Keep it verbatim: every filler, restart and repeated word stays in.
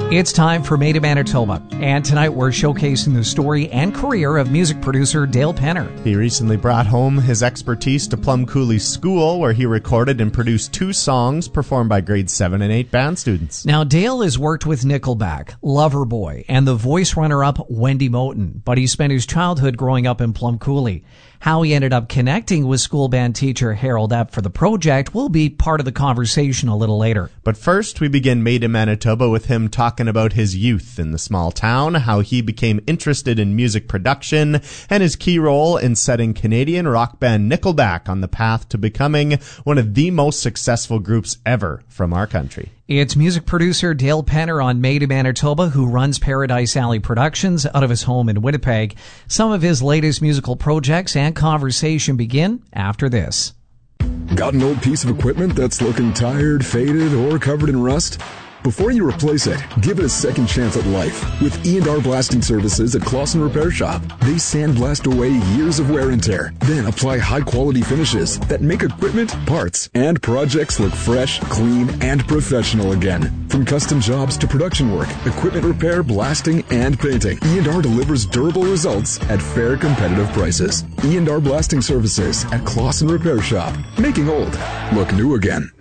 It's time for Made in Manitoba, and tonight we're showcasing the story and career of music producer Dale Penner. He recently brought home his expertise to Plum Coulee School, where he recorded and produced two songs performed by grade seven and eight band students. Now, Dale has worked with Nickelback, Loverboy, and the voice runner-up Wendy Moten, but he spent his childhood growing up in Plum Coulee. How he ended up connecting with school band teacher Harold Epp for the project will be part of the conversation a little later. But first, we begin Made in Manitoba with him talking about his youth in the small town, how he became interested in music production, and his key role in setting Canadian rock band Nickelback on the path to becoming one of the most successful groups ever from our country. It's music producer Dale Penner on Made in Manitoba, who runs Paradise Alley Productions out of his home in Winnipeg. Some of his latest musical projects and conversation begin after this. Got an old piece of equipment that's looking tired, faded, or covered in rust? Before you replace it, give it a second chance at life with E and R Blasting Services at Clausen Repair Shop. They sandblast away years of wear and tear, then apply high-quality finishes that make equipment, parts, and projects look fresh, clean, and professional again. From custom jobs to production work, equipment repair, blasting, and painting, E and R delivers durable results at fair, competitive prices. E and R Blasting Services at Clausen Repair Shop, making old look new again.